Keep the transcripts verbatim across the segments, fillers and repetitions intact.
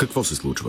Какво се случва?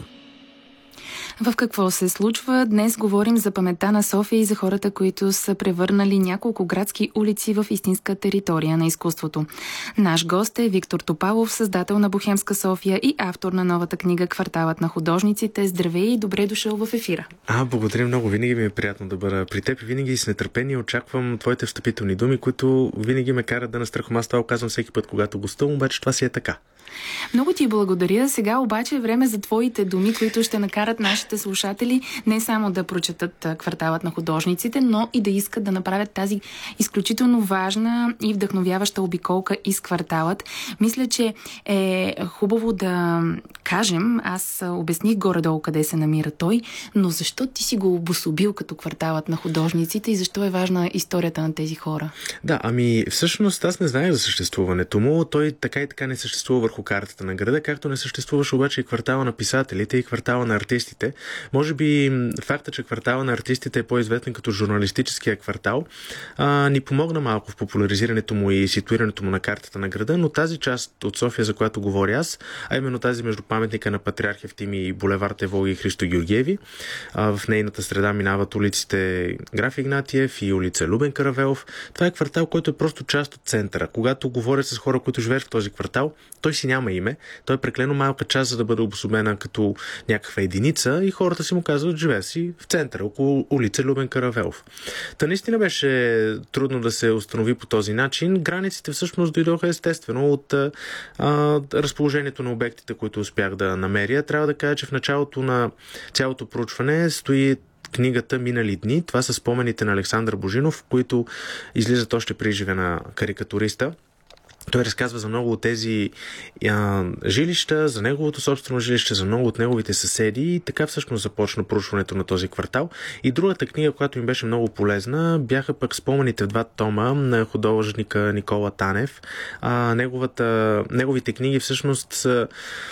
В какво се случва? Днес говорим за паметта на София и за хората, които са превърнали няколко градски улици в истинска територия на изкуството. Наш гост е Виктор Топалов, създател на Бохемска София и автор на новата книга "Кварталът на художниците". Здравей и добре дошъл в ефира. А, благодаря много. Винаги ми е приятно да бъда при теб и винаги с нетърпение очаквам твоите встъпителни думи, които винаги ме карат да настрахом. Аз това го казвам всеки път, когато гостувам, обаче това си е така. Много ти благодаря. Сега обаче е време за твоите думи, които ще накарат нашите слушатели не само да прочетат "Кварталът на художниците", но и да искат да направят тази изключително важна и вдъхновяваща обиколка из кварталът. Мисля, че е хубаво да кажем, аз обясних горе-долу къде се намира той, но защо ти си го обособил като "Кварталът на художниците" и защо е важна историята на тези хора? Да, ами всъщност аз не знаех за съществуването му. Той така и така не съществува върху картата на града, както не съществуваше обаче и квартала на писателите и квартала на артистите. Може би факта, че квартала на артистите е по-известен като журналистическия квартал, а, ни помогна малко в популяризирането му и ситуирането му на картата на града, но тази част от София, за която говоря аз, а именно тази между паметника на Патриарх Евтимий и булевард Еволги и Христо Георгиеви, а, в нейната среда минават улиците Граф Игнатиев и улица Любен Каравелов. Това е квартал, който е просто част от центъра. Когато говоря с хора, които живеят в този квартал, той си няма име. Той е преклено малка част, за да бъде обособена като някаква единица и хората си му казват, живее си в центъра, около улица Любен Каравелов. Та наистина беше трудно да се установи по този начин. Границите всъщност дойдоха естествено от а, разположението на обектите, които успях да намеря. Трябва да кажа, че в началото на цялото проучване стои книгата "Минали дни". Това са спомените на Александър Божинов, които излизат още при живе на карикатуриста. Той разказва за много от тези а, жилища, за неговото собствено жилище, за много от неговите съседи и така всъщност започна проучването на този квартал. И другата книга, която ми беше много полезна, бяха пък спомените в два тома на художника Никола Танев. А, неговата, неговите книги всъщност са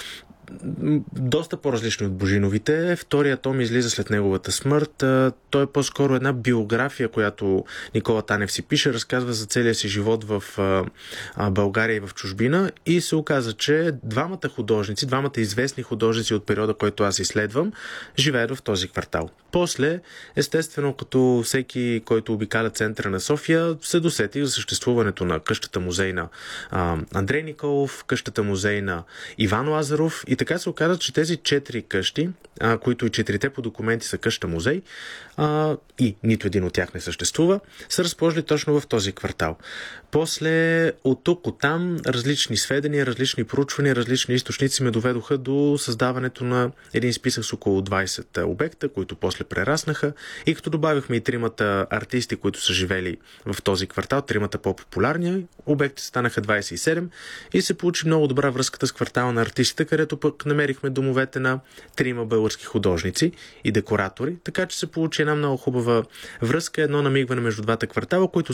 доста по-различни от Божиновите. Втория том излиза след неговата смърт. Той е по-скоро една биография, която Никола Танев си пише, разказва за целия си живот в България и в чужбина и се оказа, че двамата художници, двамата известни художници от периода, който аз изследвам, живеят в този квартал. После, естествено, като всеки, който обикаля центъра на София, се досети за съществуването на къщата музей на Андрей Николов, къщата музей на Иван Лазаров и така се оказа, че тези четири къщи, а, които и четирите по документи са къща музей, а, и нито един от тях не съществува, са разположили точно в този квартал. После от тук, от там, различни сведения, различни проучвания, различни източници ме доведоха до създаването на един списък с около двайсет обекта, които после прераснаха. И като добавихме и тримата артисти, които са живели в този квартал, тримата по-популярни, обекти станаха двайсет и седем и се получи много добра връзката с квартала на артистите, където пък намерихме домовете на трима български художници и декоратори, така че се получи една много хубава връзка, едно намигване между двата квартала, които